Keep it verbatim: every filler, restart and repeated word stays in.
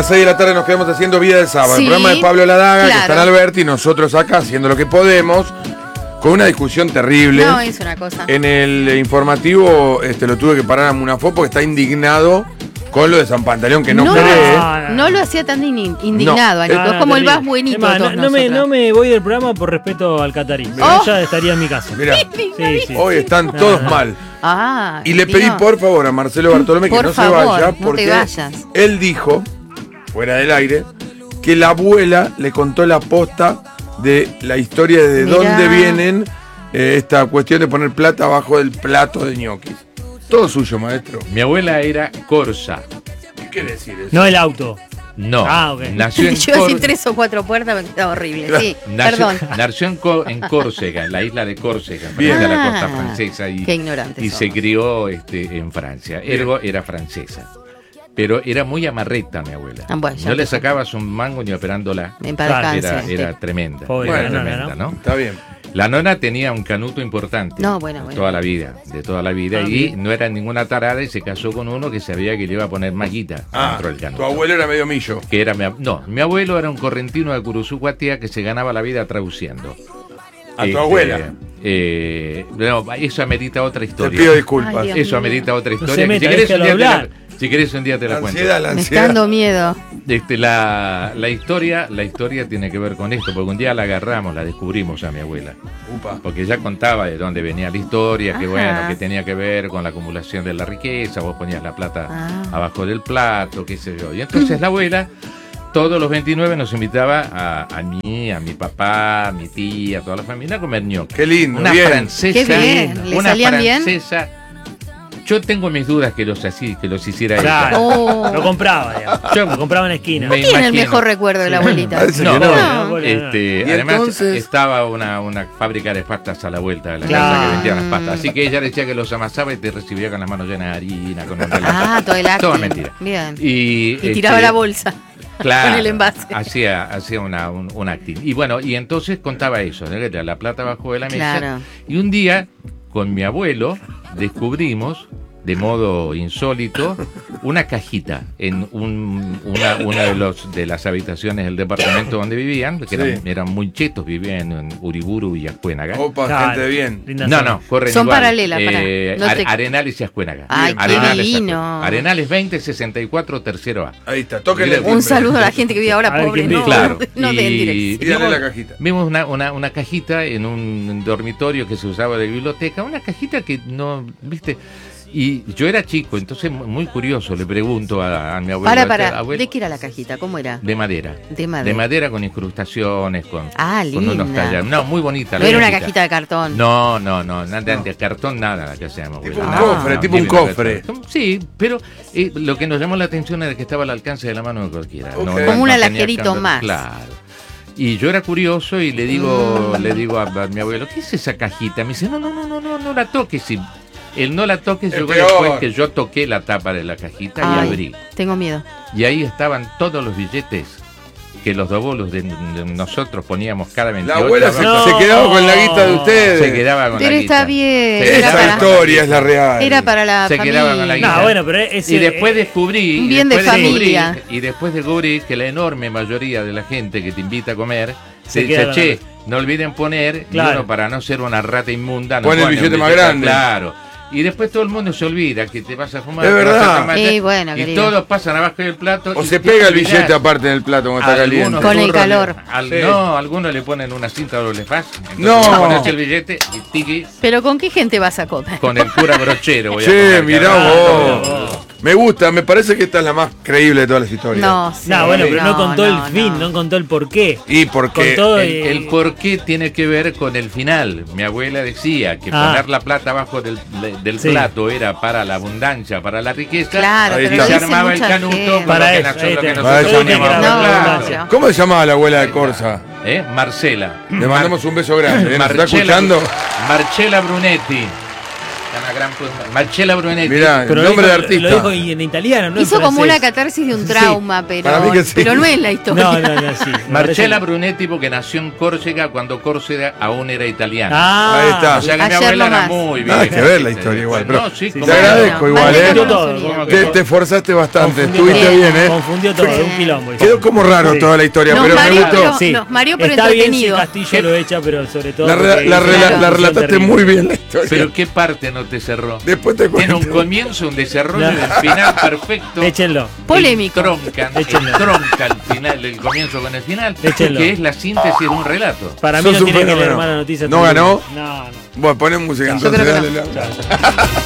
las seis de la tarde nos quedamos haciendo Vida del Sábado. Sí, el programa de Pablo Ladaga, claro. que está en Alberti, y nosotros acá haciendo lo que podemos, con una discusión terrible. No, es una cosa. En el informativo este, lo tuve que parar a Munafó porque está indignado con lo de San Pantaleón, que no, no, cree. no, no lo hacía tan in- indignado, No, Nico. es- Es como el terrible. más buenito Es más, de todos no, no me, nosotros. no me voy del programa por respeto al catarí. Oh. Ya estaría en mi casa. Mirá, Sí, sí. hoy están No, todos no. mal. Ah, Y le pedí Dios. por favor a Marcelo Bartolomé que Por no favor, se vaya, no te porque vayas. él dijo, fuera del aire, que la abuela le contó la posta de la historia de Mirá. dónde vienen eh, esta cuestión de poner plata abajo del plato de ñoquis. Todo suyo, maestro. Mi abuela era corsa. ¿Qué quiere decir eso? No el auto. No. Ah, ok. Nació en Yo así Cor- tres o cuatro puertas me queda horrible. Sí, Nació, perdón. nació en, Cor- en Córcega, en la isla de Córcega, Bien. frente a la Ah, costa francesa. Y, qué ignorantes y somos. se crió este, en Francia. Ergo era francesa. Pero era muy amarreta mi abuela. Ah, bueno, ya no le empezó. sacabas un mango ni operándola. En paz Claro, descanse. Era, era tremenda. Pobre era la nona, tremenda, ¿no? ¿no? Está bien. La nona tenía un canuto importante. No, bueno, de bueno. toda la vida, de toda la vida. Ah, y bien. no era ninguna tarada y se casó con uno que sabía que le iba a poner maquita Ah, dentro del canuto. tu abuelo era medio millo. Que era mi, ab- no, mi abuelo era un correntino de Curuzucuatía que se ganaba la vida traduciendo. A tu abuela. Eh, no, eso amerita otra Te historia. pido disculpas. Ay, Dios Eso mío. amerita otra No historia. se que meta, si, querés un déjalo día te la, hablar. si querés un día te la La cuento. ansiedad, la Me está ansiedad. dando miedo. Este, la, la historia, la historia tiene que ver con esto, porque un día la agarramos, la descubrimos a mi abuela. Upa. Porque ella contaba de dónde venía la historia, que Ajá. bueno, que tenía que ver con la acumulación de la riqueza, vos ponías la plata Ah. abajo del plato, qué sé yo. Y entonces la abuela, todos los veintinueve nos invitaba a, a mí, a mi papá, a mi tía, a toda la familia a comer ñoquis. Qué lindo, Una bien. francesa, Qué bien. ¿Le una salían bien? francesa. Yo tengo mis dudas que los así, que los hiciera Claro. ella. Oh. Lo compraba, digamos. Yo- Lo compraba en la esquina. Me- Tiene el imagino. mejor recuerdo de la abuelita. Parece No, que no, no. no. Este, Y además entonces- estaba una, una fábrica de pastas a la vuelta de la Claro. casa que vendía las pastas. Así que ella decía que los amasaba y te recibía con las manos llenas de harina, con una Ah, todo el acto. Todo mentira. Bien. Y, Y tiraba este, la bolsa. Claro, con el envase. Hacía, hacía una, un, un acting. Y bueno, y entonces contaba eso, ¿no? Que la plata abajo de la mesa. Claro. Y un día, con mi abuelo, descubrimos, de modo insólito, una cajita en un, una, una de, los, de las habitaciones del departamento donde vivían, que eran, Sí. eran muy chetos, vivían en Uriburu y Ascuénaga. Opa, Claro. gente bien. Linda No, zona. no, corren Son igual. paralelas, pará. Eh, No Are- te- Arenales y Ascuénaga. Ay, qué Arenales, divino. Ascuénaga. Arenales veinte sesenta y cuatro, tercero A. Ahí está, tóquenle el Un Un timbre. saludo a la gente que vive ahora, A ver, pobre. ¿quién No, vive? Claro. no Y- den dirección. Y dale vimos- la cajita. Vimos una, una, una cajita en un dormitorio que se usaba de biblioteca, una cajita que no, viste, y yo era chico, entonces mu- muy curioso, le pregunto a, a mi abuelo. Para, para. "Abuelo, ¿De qué era la cajita? ¿Cómo era? de madera. De madera. De madera con incrustaciones, con, Ah, con unos linda. tallados. No, muy bonita. No la era una cajita. cajita de cartón. No, no, no, nada de cartón, nada la que hacíamos. Tipo abuelo. un No, cofre, no, tipo un divino cofre. cartón. Sí, pero eh, lo que nos llamó la atención era que estaba al alcance de la mano de cualquiera. Ok. No, Como no- un no tenía alajerito que andar- más. Claro. Y yo era curioso y le digo, Mm. le digo a, a mi abuelo, ¿qué es esa cajita? Me dice, no, no, no, no, no, no la toques. Y el no la toques Es llegó peor. después que yo toqué la tapa de la cajita y Ay, abrí. tengo miedo. Y ahí estaban todos los billetes que los dobolos de, de nosotros poníamos cada La veintiocho. abuela se, No. se quedaba con la guita de ustedes. Se quedaba con Pero la está guita. bien. Se Era Esa quedaba para- con la historia guita. es la real. Era para la Se quedaba con la familia. guita. No, bueno, pero ese, Y después eh, descubrí, Un y bien de después descubrí- familia. y después descubrí que la enorme mayoría de la gente que te invita a comer Se se queda dice, con che, la- no olviden poner, y Claro. uno para no ser una rata inmunda, no Pone el pone un billete más grande. Claro. Y después todo el mundo se olvida que te vas a fumar. Es te vas a verdad. tomar, Eh, bueno, y querido. todos pasan abajo del plato. O y se te- pega el mirá, billete aparte en el plato cuando está algunos caliente. Con el turros le- calor. al- Sí. No, algunos le ponen una cinta doble faz. entonces No. pones el billete y tiki, Pero ¿con qué gente vas a comer? con el cura brochero. Voy a Che, comer, mirá carajo. vos. Me gusta, me parece que esta es la más creíble de todas las historias. No, sé, No, bueno, pero no, contó no, el fin, no. no contó el porqué. Y porque Con todo El, y- el por qué tiene que ver con el final. Mi abuela decía que Ah. poner la plata abajo del, del Sí. plato era para la abundancia, para la riqueza. Claro, Ahí pero y está. lo se dice armaba el mucha canuto gente. con Para lo que eso, nosotros, ahí lo que está. nosotros Vaya, poníamos no, abajo del no, plato. no. ¿cómo se llamaba la abuela de Corsa? ¿Eh? Marcela. Le mandamos un beso grande. ¿eh? ¿Nos está Marcela- escuchando? Marcela Brunetti. Trampo, Marcella Brunetti. Mirá, el Pero nombre lo de dijo, artista. Lo dijo en italiano, no en Hizo como francés. una catarsis de un trauma, pero, para mí que sí. pero no es la historia. No, no, no, sí. me Marcella parece- Brunetti porque nació en Córcega cuando Córcega aún era italiana. Ah, Ahí está. O sea que mi Ayer abuela era nomás. muy Nada vieja. que ver la historia igual, pero No, sí, te cómo te no. agradezco Bueno, igual, Valeria ¿eh? Confundió no todo. sería. como que Te, todo- te esforzaste bastante, confundió estuviste todo, bien, ¿eh? Confundió todo, Sí. un quilombo. Quedó como raro Sí. toda la historia, Nos pero me mareó, gustó. pero- Nos mareó, pero está bien si entretenido. Castillo lo echa, pero sobre todo... La, re- porque la hizo rela- una la confusión relataste terrible. muy bien la historia. Pero qué parte no te cerró. Después te Tiene un cuento. comienzo, un desarrollo No. y un final perfecto. Échenlo. Polémico. El tronca, el Échenlo. tronca al final, el comienzo con el final, Échenlo. que es la síntesis de un relato. Para mí Sos no un tiene que leer fenómeno. más la noticia. ¿No terrible. ganó? No, no. Bueno, ponen música Yo entonces. creo que dale, no. dale.